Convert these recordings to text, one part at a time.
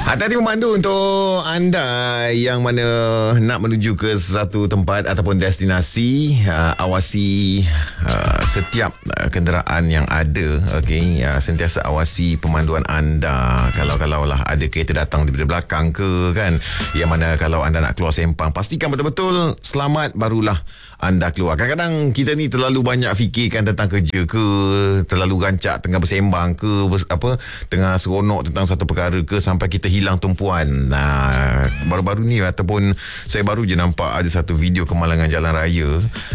Hati-hati memandu untuk anda yang mana nak menuju ke satu tempat ataupun destinasi. Awasi setiap kenderaan yang ada. Okey, sentiasa awasi pemanduan anda. Kalau lah ada kereta datang daripada belakang ke kan, yang mana kalau anda nak keluar sempang, pastikan betul-betul selamat barulah anda keluar. Kadang-kadang kita ni terlalu banyak fikirkan tentang kerja ke, terlalu rancak tengah bersembang ke, tengah seronok tentang satu perkara ke, sampai kita hilang tumpuan. Baru-baru ni ataupun saya baru je nampak ada satu video kemalangan jalan raya,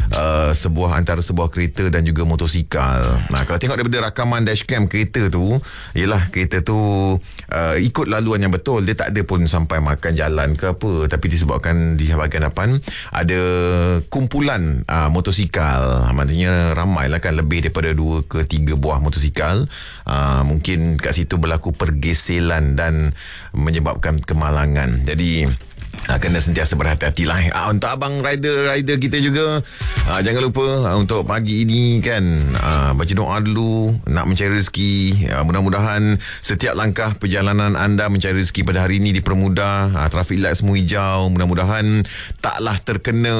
antara sebuah kereta dan juga motosikal. Kalau tengok daripada rakaman dashcam kereta tu, yelah kereta tu ikut laluan yang betul, dia tak ada pun sampai makan jalan ke apa, tapi disebabkan di bahagian depan ada kumpulan motosikal. Maknanya ramai lah kan, lebih daripada 2 ke 3 buah motosikal. Mungkin kat situ berlaku pergeselan dan menyebabkan kemalangan. Jadi kena sentiasa berhati-hatilah. Untuk abang rider kita juga, jangan lupa untuk pagi ini kan, baca doa dulu nak mencari rezeki. Mudah-mudahan setiap langkah perjalanan anda mencari rezeki pada hari ini dipermudah. Traffic light semua hijau. Mudah-mudahan taklah terkena,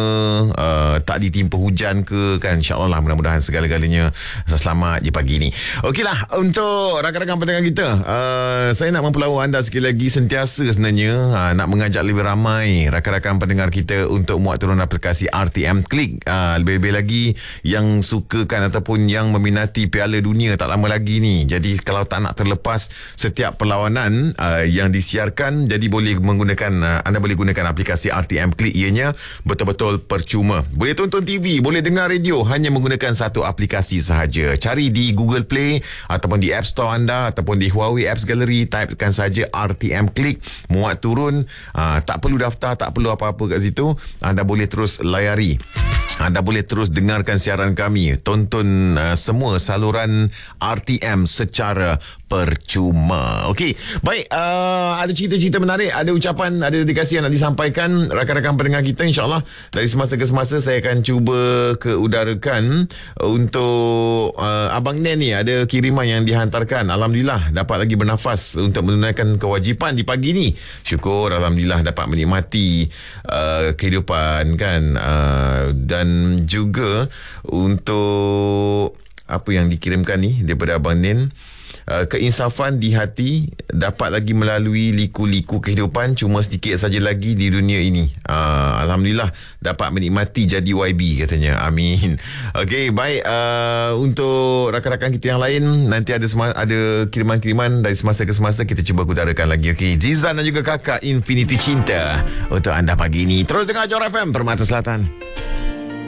tak ditimpa hujan ke kan. InsyaAllah lah, mudah-mudahan segala-galanya selamat je pagi ni. Okeylah, untuk rakan-rakan pendengar kita, saya nak mempelau anda sekali lagi, sentiasa sebenarnya nak mengajak lebih ramai rakan-rakan pendengar kita untuk muat turun aplikasi RTM Klik. Lebih-lebih lagi yang sukakan ataupun yang meminati Piala Dunia tak lama lagi ni. Jadi kalau tak nak terlepas setiap perlawanan yang disiarkan, jadi anda boleh gunakan aplikasi RTM Klik. Ianya betul-betul percuma. Boleh tonton TV, boleh dengar radio hanya menggunakan satu aplikasi sahaja. Cari di Google Play ataupun di App Store anda ataupun di Huawei Apps Gallery, typekan saja RTM Klik, muat turun. Tak perlu daftar, tak perlu apa-apa kat situ. Anda boleh terus layari, anda boleh terus dengarkan siaran kami, tonton semua saluran RTM secara percuma. Okey, baik, ada cerita-cerita menarik, ada ucapan, ada dedikasi yang nak disampaikan rakan-rakan pendengar kita. InsyaAllah dari semasa ke semasa saya akan cuba keudarakan. Untuk Abang Nen ni ada kiriman yang dihantarkan. Alhamdulillah dapat lagi bernafas untuk menunaikan kewajipan di pagi ni. Syukur, Alhamdulillah dapat menikmati kehidupan kan. Dan juga untuk apa yang dikirimkan ni daripada Abang Nen, keinsafan di hati dapat lagi melalui liku-liku kehidupan, cuma sedikit saja lagi di dunia ini. Alhamdulillah dapat menikmati jadi YB katanya. Amin. Okey, baik, untuk rakan-rakan kita yang lain, nanti ada kiriman-kiriman dari semasa ke semasa, kita cuba utarakan lagi. Okey, Zizan dan juga kakak Infinity Cinta untuk anda pagi ini. Terus dengar Johor FM Permata Selatan.